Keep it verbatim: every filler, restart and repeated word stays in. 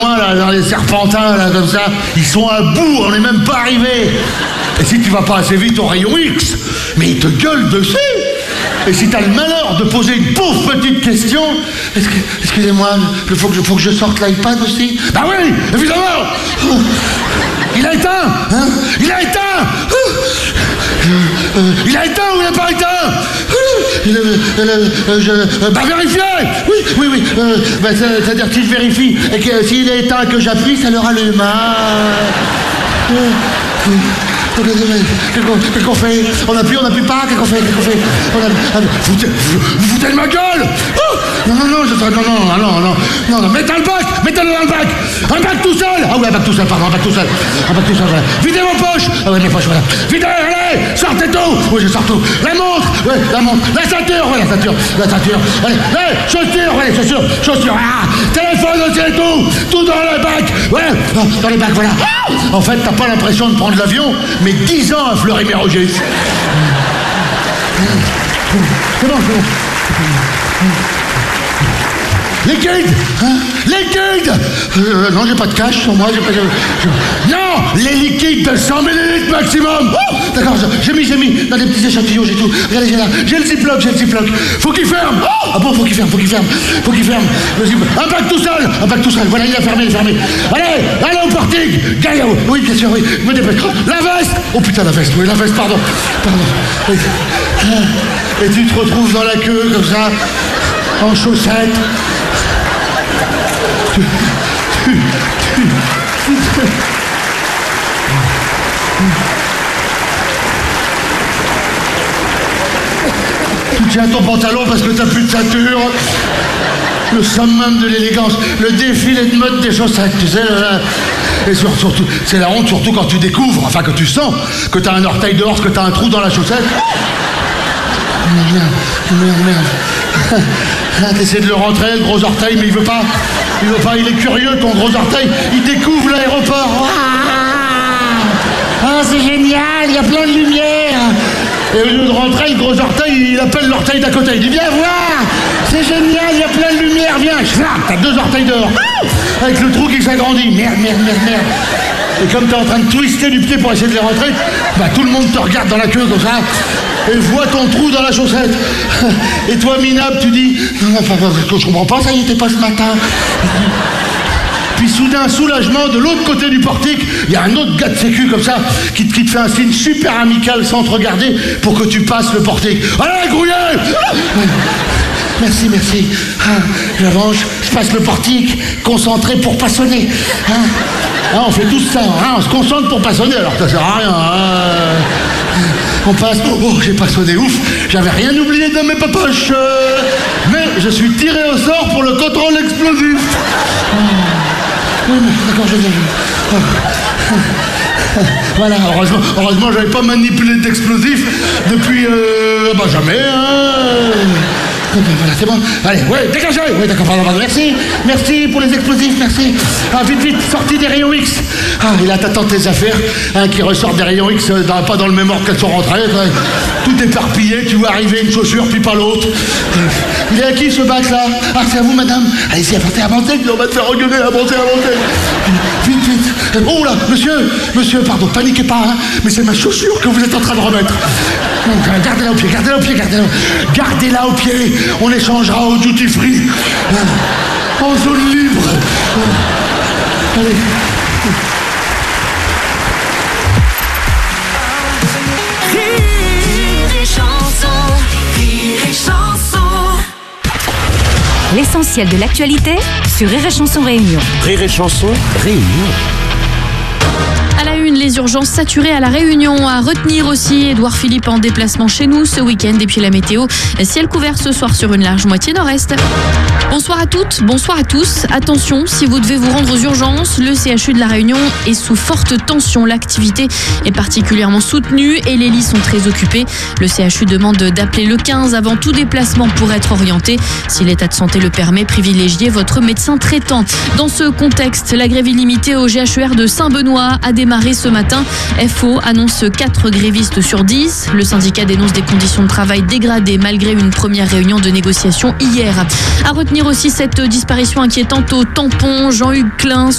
Là, dans les Serpentins, là, comme ça, ils sont à bout, on n'est même pas arrivé. Et si tu vas pas assez vite au rayon X, mais ils te gueulent dessus. Et si t'as le malheur de poser une pauvre petite question, est-ce que, excusez-moi, il faut que, je, faut que je sorte l'iPad aussi? Bah oui, évidemment. Il a éteint, hein? Il a éteint. Euh, il a éteint ou il n'a pas éteint? Il, euh, euh, je, euh, bah vérifiez. Oui, oui, oui. Euh, bah, c'est-à-dire que si je vérifie et que euh, s'il est éteint que j'appuie, ça le rallume. Ah. Euh, euh, Qu'est-ce qu'on fait? On appuie, on n'appuie pas? Qu'est-ce qu'on fait? Qu'est-ce qu'on fait? On a... vous, vous, vous foutez de ma gueule? Oh non, non, non, je serais... non, non, non, non, non, non, non, mettez le bac, mettez-le dans le bac. Un bac tout seul. Ah oui, un bac tout seul, pardon, un bac tout seul. Un bac tout seul, voilà. Videz vos poches. Ah oui, mes poches, voilà. Videz, allez, sortez tout. Oui, je sors tout. La montre, oui, la montre. La ceinture, oui, la ceinture, la ceinture. Allez, allez, chaussures, oui, chaussures, chaussures. Ah, téléphone aussi et tout. Tout dans le bac. Ouais, dans les bacs, voilà. En fait, t'as pas l'impression de prendre l'avion, mais dix ans à Fleury-Mérogis. C'est bon, c'est bon. Liquide, hein? Liquide. euh, Non, j'ai pas de cash sur moi, j'ai pas de... Je... Non, les liquides de cent millilitres maximum. Oh, d'accord, j'ai mis, j'ai mis dans des petits échantillons, j'ai tout. Regardez, j'ai là, j'ai le ziploc, j'ai le ziploc. Faut qu'il ferme. Oh, ah bon, faut qu'il ferme, faut qu'il ferme, faut qu'il ferme. Le zip... Un bac tout seul, un bac tout seul. Voilà, il a fermé, il a fermé. Allez, allez au portique. Gaillot, oui, bien sûr, oui. Me dépêche. La veste. Oh putain, la veste, oui, la veste, pardon. Pardon. Et, et tu te retrouves dans la queue, comme ça, en chaussettes. Tu, tu, tu, tu, tu tiens ton pantalon parce que t'as plus de ceinture. Le summum de l'élégance, le défilé de mode des chaussettes, tu sais. Et surtout, c'est la honte, surtout quand tu découvres, enfin que tu sens que t'as un orteil dehors, que t'as un trou dans la chaussette. Merde, merde, merde. Ah, t'essaies de le rentrer, le gros orteil, mais il veut pas. Il veut pas, il est curieux, ton gros orteil. Il découvre l'aéroport. Ah, ah c'est génial, il y a plein de lumière. Et au lieu de rentrer, le gros orteil, il appelle l'orteil d'à côté. Il dit, viens voir, c'est génial, il y a plein de lumière, viens. T'as deux orteils dehors. Avec le trou qui s'agrandit. Merde, merde, merde, merde. Et comme t'es en train de twister du pied pour essayer de les rentrer, bah tout le monde te regarde dans la queue comme ça. Et voit ton trou dans la chaussette. Et toi, minable, tu dis, enfin, je comprends pas, ça y était pas ce matin. Puis soudain, soulagement, de l'autre côté du portique, il y a un autre gars de sécu comme ça, qui, qui te fait un signe super amical sans te regarder pour que tu passes le portique. Allez, grouillez! Merci, merci. Ah, j'avance, je passe le portique, concentré pour pas sonner. Ah, ah, on fait tout ça, hein, on se concentre pour pas sonner, alors ça sert à rien. Hein. On passe, oh, j'ai pas sonné, ouf, j'avais rien oublié dans mes poches. Euh, mais je suis tiré au sort pour le contrôle explosif. Oh. Oui, mais d'accord, je viens. Oh. Voilà, heureusement, heureusement, j'avais pas manipulé d'explosif depuis, euh, bah jamais, hein. Voilà, c'est bon. Allez, ouais, dégagez. Oui, d'accord, pardon, pardon. Merci, merci pour les explosifs, merci. Ah, vite, vite, sortie des rayons X. Ah, et là, t'attends tes affaires, hein, qui ressortent des rayons X, euh, dans, pas dans le même ordre qu'elles sont rentrées. Ouais. Tout éparpillé, tu vois arriver une chaussure, puis pas l'autre. Il est à qui, ce bac-là? Ah, c'est à vous, madame. Allez-y, avancez, avancez, on va te faire regueuler, avancez, avancez. Vite, vite. Oh là, monsieur, monsieur, pardon, paniquez pas, hein, mais c'est ma chaussure que vous êtes en train de remettre. Gardez-la au pied, gardez-la au pied, gardez-la. Gardez-la au pied. On échangera au duty free. En zone libre. Allez. Rire et chanson, rire et chanson. L'essentiel de l'actualité sur Rire et Chanson Réunion. Rire et Chanson Réunion. À la une, les urgences saturées à La Réunion. À retenir aussi, Édouard Philippe en déplacement chez nous ce week-end. Et puis la météo, ciel couvert ce soir sur une large moitié nord-est. Bonsoir à toutes, bonsoir à tous. Attention, si vous devez vous rendre aux urgences, le C H U de La Réunion est sous forte tension. L'activité est particulièrement soutenue et les lits sont très occupés. Le C H U demande d'appeler le quinze avant tout déplacement pour être orienté. Si l'état de santé le permet, privilégiez votre médecin traitant. Dans ce contexte, la grève illimitée au G H E R de Saint-Benoît a démarré ce matin. F O annonce quatre grévistes sur dix. Le syndicat dénonce des conditions de travail dégradées malgré une première réunion de négociation hier. À retenir aussi cette disparition inquiétante au tampon. Jean-Hugues Klein,